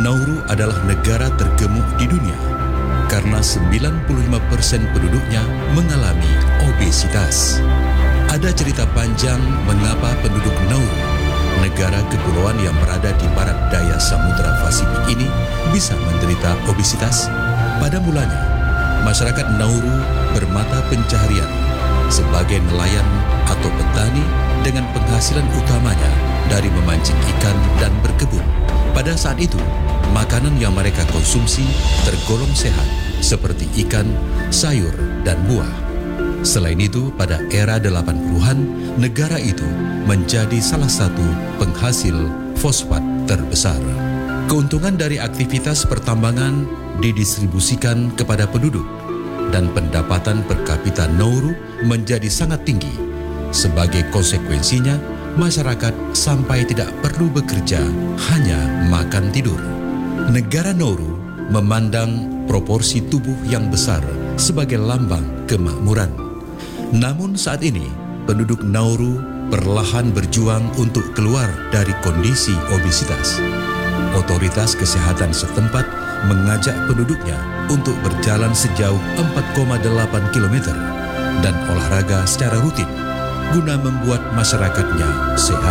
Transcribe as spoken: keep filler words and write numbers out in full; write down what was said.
Nauru adalah negara tergemuk di dunia karena sembilan puluh lima persen penduduknya mengalami obesitas. Ada cerita panjang mengapa penduduk Nauru, negara kepulauan yang berada di barat daya Samudra Pasifik ini, bisa menderita obesitas. Pada mulanya, masyarakat Nauru bermata pencaharian sebagai nelayan atau petani dengan penghasilan utamanya dari memancing ikan dan berkebun. Pada saat itu, makanan yang mereka konsumsi tergolong sehat seperti ikan, sayur, dan buah. Selain itu, pada era delapan puluhan, negara itu menjadi salah satu penghasil fosfat terbesar. Keuntungan dari aktivitas pertambangan didistribusikan kepada penduduk dan pendapatan per kapita Nauru menjadi sangat tinggi. Sebagai konsekuensinya, masyarakat sampai tidak perlu bekerja, hanya makan tidur. Negara Nauru memandang proporsi tubuh yang besar sebagai lambang kemakmuran. Namun saat ini, penduduk Nauru perlahan berjuang untuk keluar dari kondisi obesitas. Otoritas kesehatan setempat mengajak penduduknya untuk berjalan sejauh empat koma delapan kilometer dan olahraga secara rutin guna membuat masyarakatnya sehat.